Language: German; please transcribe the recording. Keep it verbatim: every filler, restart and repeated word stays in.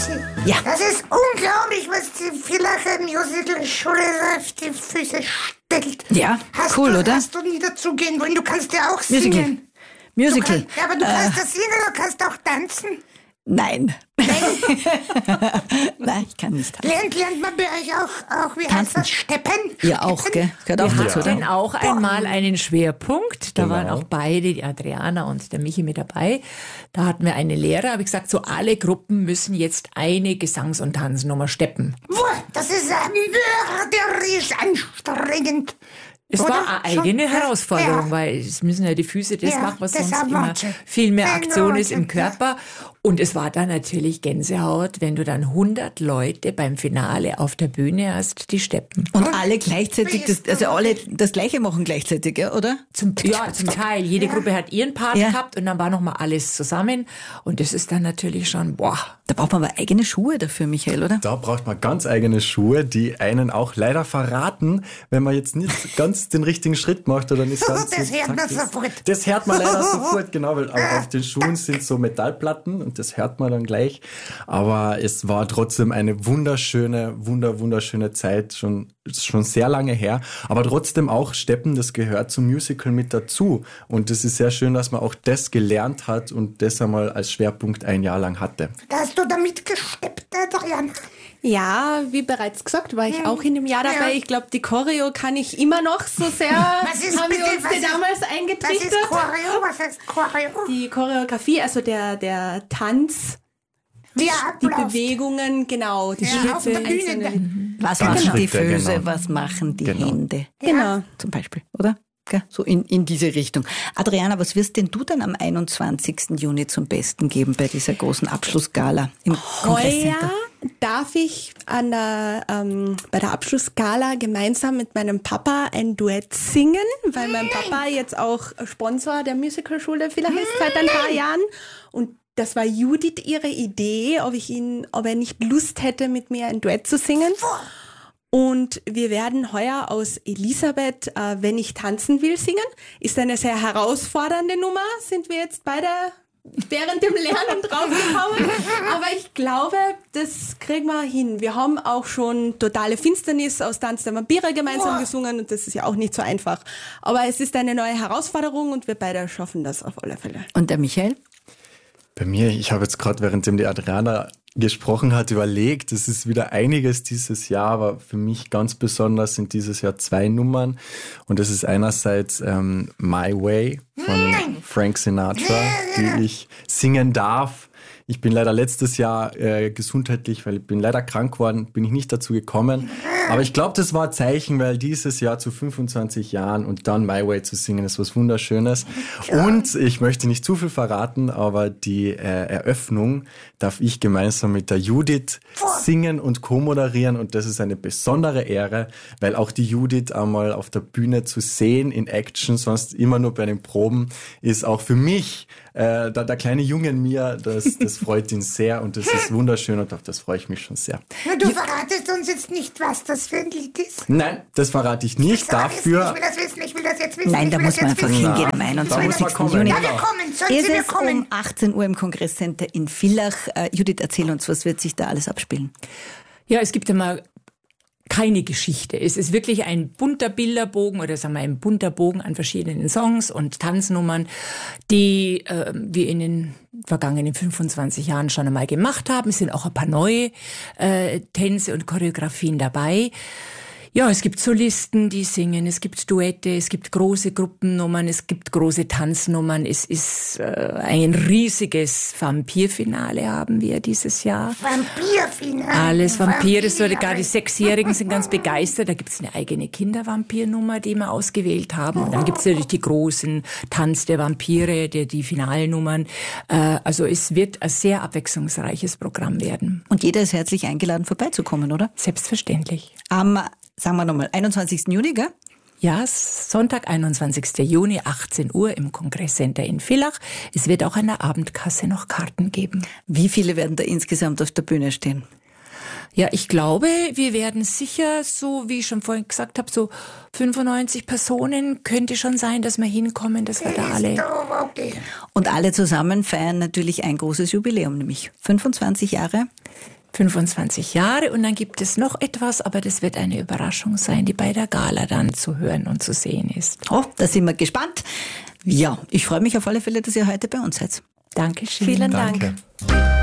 Michi. Ja. Das ist unglaublich, was die Villacher Musical-Schule auf die Füße stellt. Ja, hast cool, du, oder? Hast du nie dazugehen wollen? Du kannst ja auch Musical. singen. Musical. Du kann, ja, aber du äh, kannst das singen, du kannst auch tanzen. Nein. Nein, ich kann nicht tanzen. Lernt, lernt man bei euch auch, auch wie heißt das, Steppen? Ja, auch, gell? Das gehört auch Wir dazu. hatten Oder? auch einmal einen Schwerpunkt. Da Genau. waren auch beide, die Adriana und der Michi, mit dabei. Da hatten wir eine Lehrer, habe ich gesagt, so alle Gruppen müssen jetzt eine Gesangs- und Tanznummer steppen. Boah, das ist äh, mörderisch anstrengend. Es Oder? war eine eigene Schon? Herausforderung, Ja. weil es müssen ja die Füße das Ja, machen, was das sonst haben wir immer schon. viel mehr Genau, Aktion ist im ja. Körper. Und es war dann natürlich Gänsehaut, wenn du dann hundert Leute beim Finale auf der Bühne hast, die steppen. Und alle gleichzeitig, das, also alle das Gleiche machen gleichzeitig, ja, oder? Zum, ja, zum Teil. Jede Gruppe hat ihren Part Ja. gehabt und dann war nochmal alles zusammen. Und das ist dann natürlich schon, boah. Da braucht man aber eigene Schuhe dafür, Michael, oder? Da braucht man ganz eigene Schuhe, die einen auch leider verraten, wenn man jetzt nicht ganz den richtigen Schritt macht oder nicht ganz Das so hört man takt ist. sofort. Das hört man leider sofort, genau, weil aber auf den Schuhen sind so Metallplatten und das hört man dann gleich. Aber es war trotzdem eine wunderschöne, wunder, wunderschöne Zeit, schon, schon sehr lange her. Aber trotzdem auch Steppen, das gehört zum Musical mit dazu. Und es ist sehr schön, dass man auch das gelernt hat und das einmal als Schwerpunkt ein Jahr lang hatte. Da hast du damit gesteppt, Adrian. Ja, wie bereits gesagt, war ich auch in dem Jahr dabei. Ja. Ich glaube, die Choreo kann ich immer noch so sehr, Was ist haben bitte, wir uns was die ist- damals Was ist eingetrichtert. Choreo? Was heißt Choreo? Die Choreografie, also der, der Tanz, Wie die abläuft. Bewegungen, genau, die Ja, auf der Schritte, Bühne einzelnen. Was Ganz machen die Schritte, Füße, genau. was machen die Genau. Hände? Genau. Zum Beispiel, oder? Gell? So in, in diese Richtung. Adriana, was wirst denn du dann am einundzwanzigsten Juni zum Besten geben bei dieser großen Abschlussgala im Kongresscenter? Heuer darf ich an der, ähm, bei der Abschlussgala gemeinsam mit meinem Papa ein Duett singen, weil mein Papa jetzt auch Sponsor der Musicalschule vielleicht ist seit ein paar Jahren. Und das war Judith ihre Idee, ob ich ihn, ob er nicht Lust hätte, mit mir ein Duett zu singen. Und wir werden heuer aus Elisabeth, äh, Wenn ich tanzen will, singen. Ist eine sehr herausfordernde Nummer, sind wir jetzt beide während dem Lernen draufgekommen. Aber ich glaube, das kriegen wir hin. Wir haben auch schon Totale Finsternis aus Tanz der Vampire gemeinsam gesungen und das ist ja auch nicht so einfach. Aber es ist eine neue Herausforderung und wir beide schaffen das auf alle Fälle. Und der Michael? Bei mir, ich habe jetzt gerade, währenddem die Adriana gesprochen hat, überlegt, es ist wieder einiges dieses Jahr, aber für mich ganz besonders sind dieses Jahr zwei Nummern. Und das ist einerseits ähm, My Way von Frank Sinatra, die ich singen darf. Ich bin leider letztes Jahr äh, gesundheitlich, weil ich bin leider krank geworden, bin ich nicht dazu gekommen. Aber ich glaube, das war ein Zeichen, weil dieses Jahr zu fünfundzwanzig Jahren und dann My Way zu singen, ist was Wunderschönes. Und ich möchte nicht zu viel verraten, aber die äh, Eröffnung darf ich gemeinsam mit der Judith singen und co-moderieren. Und das ist eine besondere Ehre, weil auch die Judith einmal auf der Bühne zu sehen in Action, sonst immer nur bei den Proben, ist auch für mich, äh, der, der kleine Junge in mir, das, das freut ihn sehr und das ist wunderschön und auf das freue ich mich schon sehr. Na, du verratest uns jetzt nicht, was das für ein Lied ist. Nein, das verrate ich nicht. Sag es, Dafür Ich will das wissen, ich will das jetzt wissen. Nein, ich da will muss das man jetzt einfach wissen. hingehen am Da muss man einundzwanzigsten kommen, Juni. Ja, genau. wir kommen, sollen Ist Sie wir es kommen? um achtzehn Uhr im Kongresscenter in Villach. Äh, Judith, erzähl uns, was wird sich da alles abspielen? Ja, es gibt immer keine Geschichte. Es ist wirklich ein bunter Bilderbogen oder sagen wir ein bunter Bogen an verschiedenen Songs und Tanznummern, die äh, wir in den vergangenen fünfundzwanzig Jahren schon einmal gemacht haben. Es sind auch ein paar neue äh, Tänze und Choreografien dabei. Ja, es gibt Solisten, die singen, es gibt Duette, es gibt große Gruppennummern, es gibt große Tanznummern. Es ist äh, ein riesiges Vampirfinale haben wir dieses Jahr. Vampirfinale. Alles Vampire, Vampire. sogar die Sechsjährigen sind ganz begeistert. Da gibt's eine eigene Kindervampirnummer, die wir ausgewählt haben. Und dann gibt's natürlich die großen Tanz der Vampire, die, die Finalnummern. Äh, also es wird ein sehr abwechslungsreiches Programm werden. Und jeder ist herzlich eingeladen, vorbeizukommen, oder? Selbstverständlich. Am, sagen wir nochmal, einundzwanzigsten Juni, gell? Ja, Sonntag, einundzwanzigsten Juni, achtzehn Uhr im Kongresscenter in Villach. Es wird auch an der Abendkasse noch Karten geben. Wie viele werden da insgesamt auf der Bühne stehen? Ja, ich glaube, wir werden sicher, so wie ich schon vorhin gesagt habe, so fünfundneunzig Personen könnte schon sein, dass wir hinkommen, dass wir da alle... Oh, okay. Und alle zusammen feiern natürlich ein großes Jubiläum, nämlich fünfundzwanzig Jahre fünfundzwanzig Jahre und dann gibt es noch etwas, aber das wird eine Überraschung sein, die bei der Gala dann zu hören und zu sehen ist. Oh, da sind wir gespannt. Ja, ich freue mich auf alle Fälle, dass ihr heute bei uns seid. Dankeschön. Vielen Danke. Dank.